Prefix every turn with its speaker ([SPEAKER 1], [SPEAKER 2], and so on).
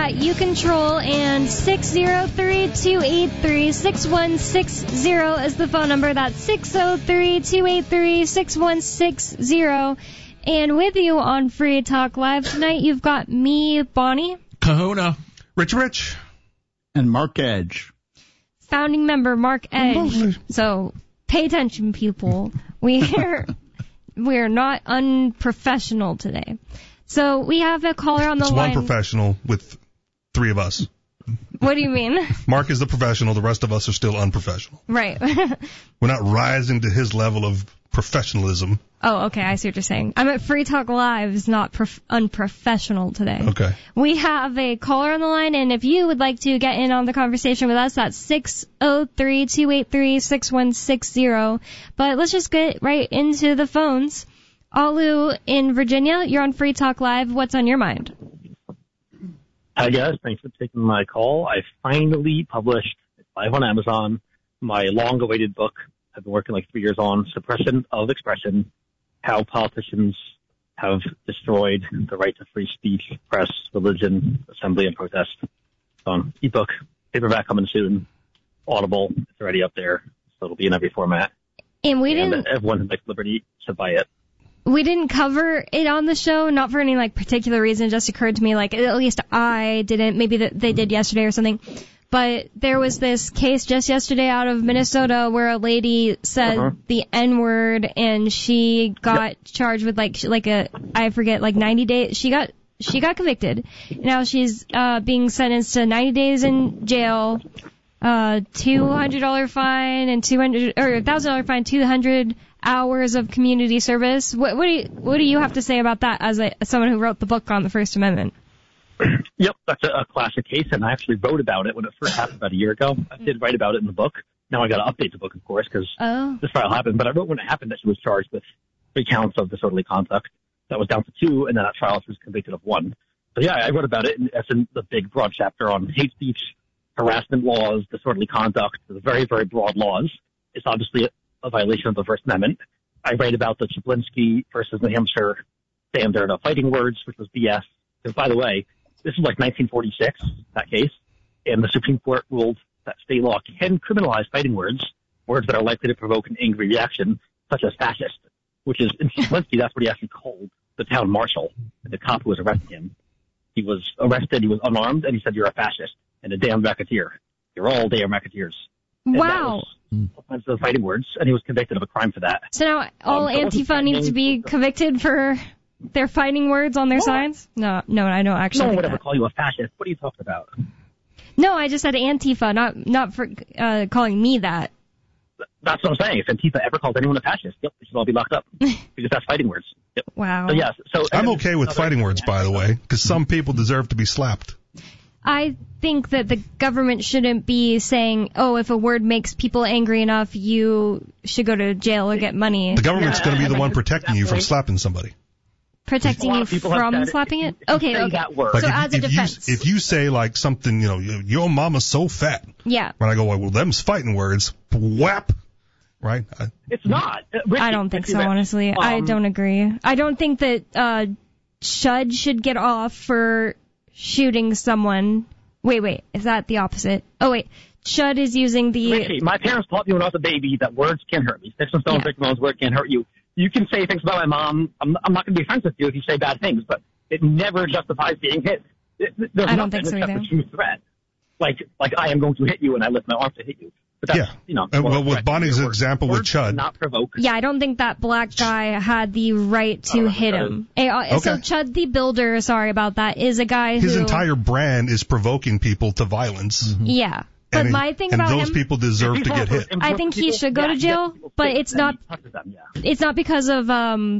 [SPEAKER 1] that you control, and 603-283-6160 is the phone number. That's 603-283-6160. And with you on Free Talk Live tonight, you've got me, Bonnie.
[SPEAKER 2] Kahuna.
[SPEAKER 3] Rich.
[SPEAKER 4] And Mark Edge.
[SPEAKER 1] Founding member Mark Edge. So pay attention, people. We're not unprofessional today. So we have a caller on the line.
[SPEAKER 3] It's one professional with three of us.
[SPEAKER 1] What do you mean?
[SPEAKER 3] Mark is the professional. The rest of us are still unprofessional.
[SPEAKER 1] Right.
[SPEAKER 3] We're not rising to his level of professionalism.
[SPEAKER 1] Oh, okay. I see what you're saying. I'm at Free Talk Live. It's not unprofessional today.
[SPEAKER 3] Okay.
[SPEAKER 1] We have a caller on the line, and if you would like to get in on the conversation with us, that's 603-283-6160. But let's just get right into the phones. Alu in Virginia, you're on Free Talk Live. What's on your mind?
[SPEAKER 5] Hi, guys. Thanks for taking my call. I finally published, live on Amazon, my long-awaited book. I've been working like 3 years on Suppression of Expression, how politicians have destroyed the right to free speech, press, religion, assembly, and protest. Ebook, paperback coming soon, Audible, it's already up there, so it'll be in every format.
[SPEAKER 1] And
[SPEAKER 5] everyone who likes liberty should buy it.
[SPEAKER 1] We didn't cover it on the show, not for any particular reason. It just occurred to me, at least I didn't. Maybe they did yesterday or something. But there was this case just yesterday out of Minnesota where a lady said the N-word, and she got charged with 90 days. She got convicted. Now she's being sentenced to 90 days in jail, $200 fine, and $1,000 fine, 200 hours of community service. What do you have to say about that as someone who wrote the book on the First Amendment?
[SPEAKER 5] Yep, that's a classic case, and I actually wrote about it when it first happened about a year ago. I did write about it in the book. Now I got to update the book, of course, because this trial happened. But I wrote when it happened that she was charged with 3 counts of disorderly conduct. That was down to 2, and then at trial she was convicted of 1. So yeah, I wrote about it, and that's in the big, broad chapter on hate speech, harassment laws, disorderly conduct, the very, very broad laws. It's obviously a violation of the First Amendment. I write about the Chaplinsky versus New Hampshire standard of fighting words, which was BS. Because, by the way, this is 1946, that case, and the Supreme Court ruled that state law can criminalize fighting words that are likely to provoke an angry reaction, such as fascist, which is, in Chaplinsky, that's what he actually called the town marshal, the cop who was arresting him. He was arrested, he was unarmed, and he said, "You're a fascist and a damn racketeer. You're all damn racketeers."
[SPEAKER 1] Wow.
[SPEAKER 5] All kinds of fighting words, and he was convicted of a crime for that.
[SPEAKER 1] So now all Antifa need to be convicted for their fighting words on their signs? No, I don't actually.
[SPEAKER 5] No one would ever call you a fascist. What are you talking about?
[SPEAKER 1] No, I just said Antifa, not for calling me that.
[SPEAKER 5] That's what I'm saying. If Antifa ever called anyone a fascist, yep, they should all be locked up because that's fighting words. Yep.
[SPEAKER 1] Wow.
[SPEAKER 5] So yes,
[SPEAKER 3] I'm okay with fighting words, by the way, because some people deserve to be slapped.
[SPEAKER 1] I think that the government shouldn't be saying, "Oh, if a word makes people angry enough, you should go to jail or get money."
[SPEAKER 3] The government's going to be the one protecting you from slapping somebody.
[SPEAKER 1] Protecting you from slapping it? Okay.
[SPEAKER 5] That word.
[SPEAKER 1] So as a defense.
[SPEAKER 3] If you say something, your mama's so fat.
[SPEAKER 1] Yeah.
[SPEAKER 3] When I go, well, them's fighting words. Whap. Right?
[SPEAKER 5] It's not. Ricky,
[SPEAKER 1] I don't think so, honestly. I don't agree. I don't think that Chud should get off for shooting someone. Wait. Is that the opposite? Oh, wait. Chud is using the...
[SPEAKER 5] Ricky, my parents taught me when I was a baby that words can hurt me. Sticks and stones, break bones, words can hurt you. You can say things about my mom. I'm not going to be friends with you if you say bad things, but it never justifies being hit.
[SPEAKER 1] I don't think so either.
[SPEAKER 5] There's a true threat. Like I am going to hit you and I lift my arm to hit you. But that's,
[SPEAKER 3] well, with Bonnie's example with Chud.
[SPEAKER 5] Not provoke.
[SPEAKER 1] Yeah, I don't think that black guy had the right to hit him.
[SPEAKER 3] Okay.
[SPEAKER 1] So Chud the Builder, sorry about that, is a guy who...
[SPEAKER 3] His entire brand is provoking people to violence.
[SPEAKER 1] Mm-hmm. Yeah. But my thing about him...
[SPEAKER 3] And those people deserve to get hit.
[SPEAKER 1] I think he should go to jail, but it's not... It's not because of